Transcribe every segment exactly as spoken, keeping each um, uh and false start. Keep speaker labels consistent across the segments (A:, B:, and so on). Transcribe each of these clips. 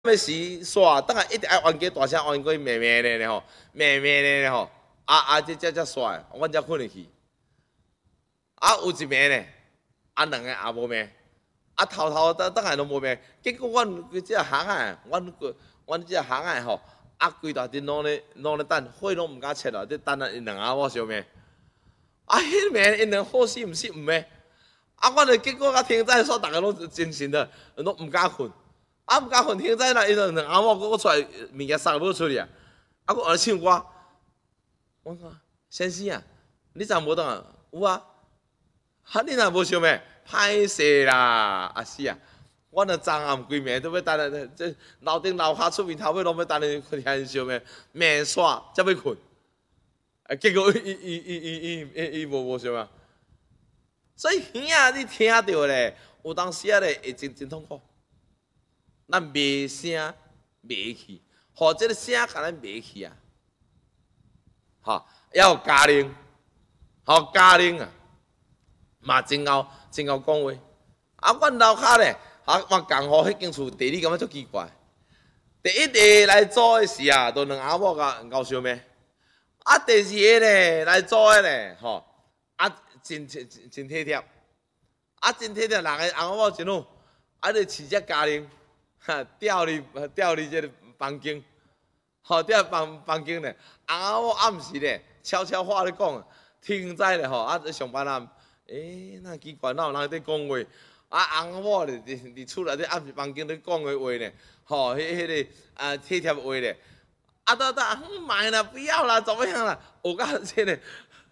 A: 要时煞，等下一直爱冤家大声冤过妹妹咧吼，妹妹咧吼，啊啊，这这这煞，阮才困入去。啊，有一暝咧，啊两个也无命，啊头头等等下拢无命。结果阮这行啊，阮阮这行啊吼，啊规大阵拢咧拢咧等，火拢毋敢切啊，伫等啊因两阿某相命。啊，迄暝因两好死毋死毋命。啊，阮就结果甲天仔煞，逐个拢精神的，拢毋敢困。啊，毋敢困，天仔啦，伊就两阿某搁出来物件送要出去啊，啊，搁学唱歌。我讲先生啊，你昨无当啊？有啊。哈，你若无想咩？歹势啦，啊是啊，阮着昨暗规暝都要等咧，这楼顶楼骹出面头尾拢要等咧，听因想咩？面煞才要困。啊，结果伊伊伊伊伊伊无无想啊。所以耳仔你听着咧，有当时啊咧会真真痛苦。咱骂声骂去，互即个声甲咱骂去啊！吼，还有家人，吼家人啊，嘛真够真够讲话。啊，阮楼骹咧，啊，嘛共互迄间厝地理感觉足奇怪。第一个来租的时啊，都两阿某甲搞相骂。啊，第二个咧来租的咧，吼，啊真真真体贴，啊真体贴，人个阿某真好，啊，就饲只家人。哈，调入调入这个房间，吼，调房房间咧，啊，我暗时咧悄悄话咧讲，听在咧吼，啊，上班啊，诶、欸，那奇怪，哪有人伫讲话？啊，翁某咧伫伫厝内底暗时房间咧讲的话咧，吼，迄迄个啊体贴话咧，啊，等等，买啦，不要啦，怎么样啦？我讲这个，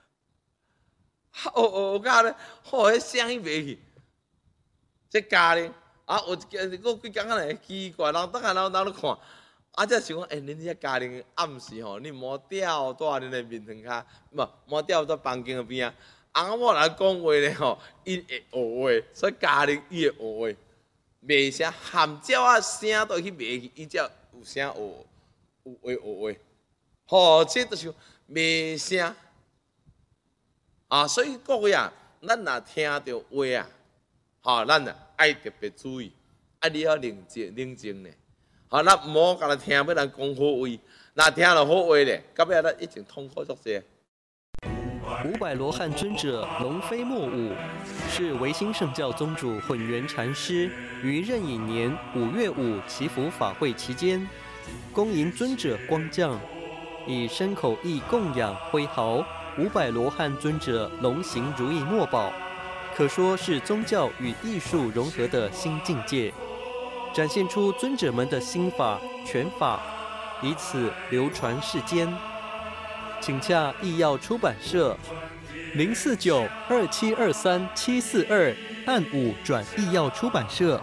A: 我我我讲咧，吼，迄声音袂去，这家咧。啊，有一个几工仔咧奇怪，人等下人人咧看，啊，才想讲，诶、欸，恁这家庭暗时吼，你莫吊带恁的面堂骹，无莫吊在房间边啊。翁某来讲话咧吼，伊会学话，所以家庭伊会学话，骂声含鸟啊声都去骂去，伊才有声学，有话学话。吼，这就是骂声啊，所以各位啊，咱若听到话啊。吼，咱啊爱特别注意，啊你要冷静冷静咧。吼，咱毋好甲咱听要咱讲好话，若听了好话咧，到尾咱一定痛苦足济。
B: 五百罗汉尊者龙飞莫舞，是维新圣教宗主混元禅师于壬寅年五月五祈福法会期间，恭迎尊者光降，以身口意供养挥毫五百罗汉尊者龙行如意墨宝。可说是宗教与艺术融合的新境界，展现出尊者们的心法拳法，以此流传世间。请洽艺耀出版社零四九二七二三七四二，按五转艺耀出版社。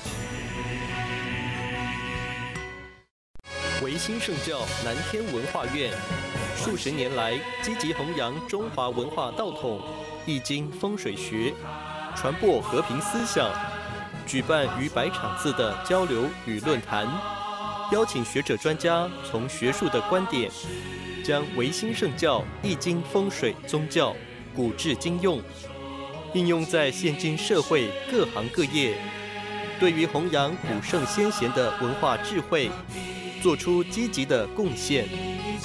B: 维新圣教南天文化院数十年来积极弘扬中华文化道统。易经风水学，传播和平思想，举办逾百场次的交流与论坛，邀请学者专家从学术的观点，将维新圣教易经风水宗教古至今用，应用在现今社会各行各业，对于弘扬古圣先贤的文化智慧，做出积极的贡献。